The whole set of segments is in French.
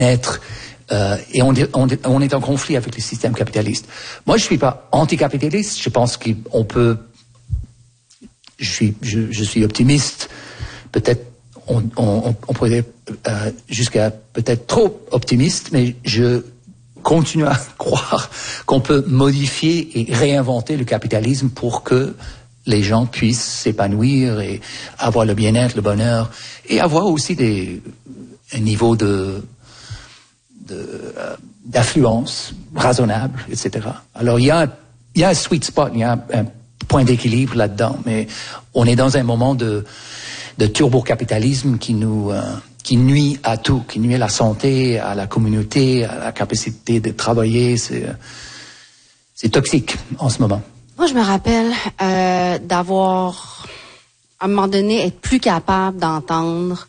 bien-être, et on est en conflit avec le système capitaliste. Moi, je suis pas anticapitaliste. Je pense qu'on peut. Je suis optimiste. Peut-être on pourrait jusqu'à peut-être trop optimiste, mais je continue à croire qu'on peut modifier et réinventer le capitalisme pour que les gens puissent s'épanouir et avoir le bien-être, le bonheur, et avoir aussi un niveau d'affluence raisonnable, etc. Alors il y a un sweet spot, il y a un point d'équilibre là-dedans, mais on est dans un moment de turbocapitalisme qui nuit à tout, qui nuit à la santé, à la communauté, à la capacité de travailler. C'est toxique en ce moment. Moi, je me rappelle d'avoir, à un moment donné, être plus capable d'entendre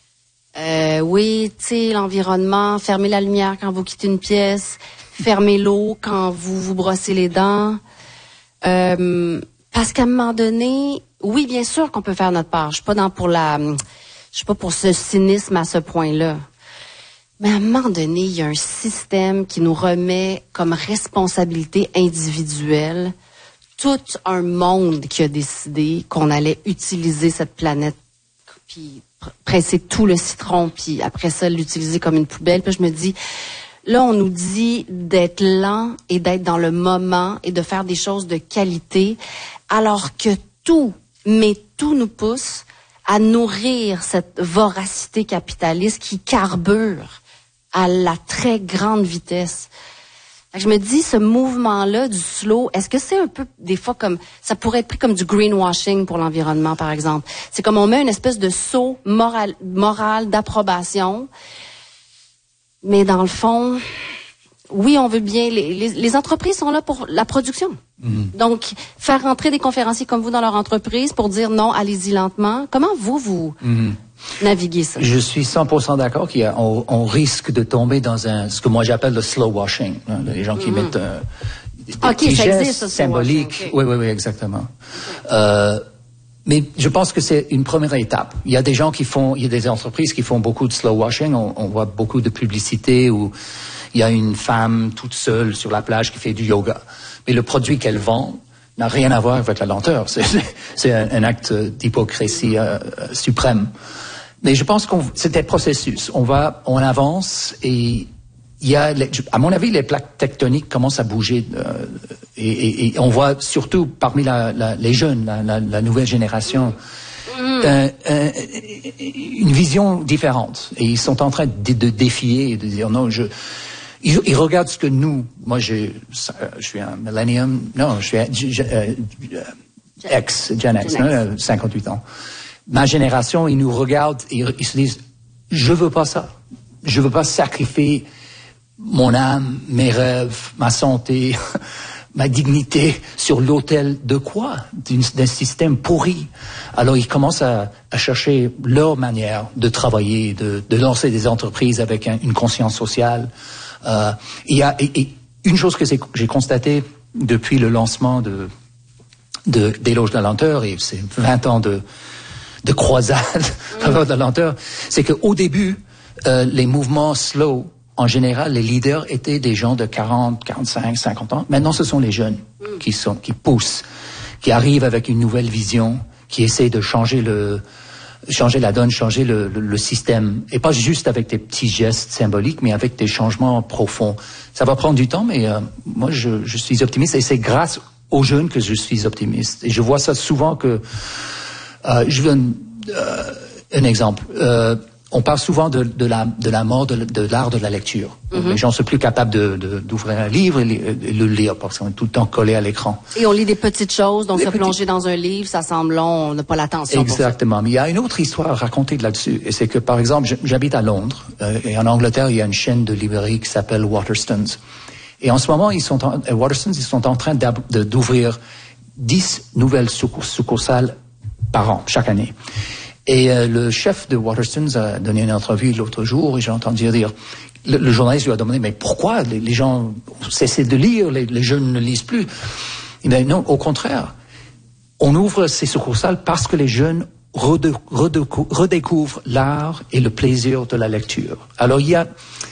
oui, tu sais, l'environnement, fermez la lumière quand vous quittez une pièce, fermez l'eau quand vous brossez les dents. Parce qu'à un moment donné, oui, bien sûr qu'on peut faire notre part. Je suis pas pour ce cynisme à ce point-là. Mais à un moment donné, il y a un système qui nous remet comme responsabilité individuelle tout un monde qui a décidé qu'on allait utiliser cette planète, puis presser tout le citron, puis après ça, l'utiliser comme une poubelle. Puis je me dis, là, on nous dit d'être lent et d'être dans le moment et de faire des choses de qualité, alors que tout nous pousse à nourrir cette voracité capitaliste qui carbure à la très grande vitesse. Je me dis, ce mouvement-là du slow, est-ce que c'est un peu, des fois, comme, ça pourrait être pris comme du greenwashing pour l'environnement, par exemple? C'est comme on met une espèce de sceau moral d'approbation, mais dans le fond, oui, on veut bien, les entreprises sont là pour la production. Mm-hmm. Donc, faire rentrer des conférenciers comme vous dans leur entreprise pour dire non, allez-y lentement. Comment vous naviguez ça? Je suis 100% d'accord qu'on risque de tomber dans ce que moi j'appelle le slow washing. Hein, les gens qui mettent des petits gestes symboliques. Okay. Oui, exactement. Mais je pense que c'est une première étape. Il y a des gens il y a des entreprises qui font beaucoup de slow washing. On voit beaucoup de publicité où il y a une femme toute seule sur la plage qui fait du yoga. Mais le produit qu'elle vend n'a rien à voir avec la lenteur. C'est un acte d'hypocrisie suprême. Mais je pense c'est un processus. On avance et il y a, à mon avis, les plaques tectoniques commencent à bouger et on voit surtout parmi les jeunes, la nouvelle génération, une vision différente. Et ils sont en train de défier et de dire non, ils regardent ce que nous, moi je suis un millennium, non, je suis Gen X, 58 ans. Ma génération, ils nous regardent et ils se disent, je veux pas ça. Je veux pas sacrifier mon âme, mes rêves, ma santé, ma dignité sur l'autel de quoi? D'un système pourri. Alors ils commencent à chercher leur manière de travailler, de lancer des entreprises avec une conscience sociale. Et une chose que j'ai constatée depuis le lancement d'Éloge de la lenteur, et c'est 20 ans de croisade de la lenteur, c'est qu'au début, les mouvements slow, en général, les leaders étaient des gens de 40, 45, 50 ans. Maintenant, ce sont les jeunes qui poussent, qui arrivent avec une nouvelle vision, qui essaient de changer la donne, changer le système. Et pas juste avec des petits gestes symboliques, mais avec des changements profonds. Ça va prendre du temps, mais moi, je suis optimiste. Et c'est grâce aux jeunes que je suis optimiste. Et je vois ça souvent que... je donne un exemple. On parle souvent de la mort de l'art de la lecture. Mm-hmm. Les gens sont plus capables d'ouvrir un livre et le lire parce qu'on est tout le temps collé à l'écran. Et on lit des petites choses, donc se plonger dans un livre, ça semble long, on n'a pas l'attention. Exactement. Mais il y a une autre histoire à raconter là-dessus. Et c'est que, par exemple, j'habite à Londres. Et en Angleterre, il y a une chaîne de librairie qui s'appelle Waterstones. Et en ce moment, Waterstones, ils sont en train d'ouvrir 10 nouvelles succursales par an, chaque année. Et le chef de Waterstones a donné une entrevue l'autre jour et j'ai entendu dire, le journaliste lui a demandé, mais pourquoi les gens cessent de lire, les jeunes ne lisent plus? Il dit, non, au contraire, on ouvre ces succursales parce que les jeunes redécouvrent l'art et le plaisir de la lecture. Alors il y a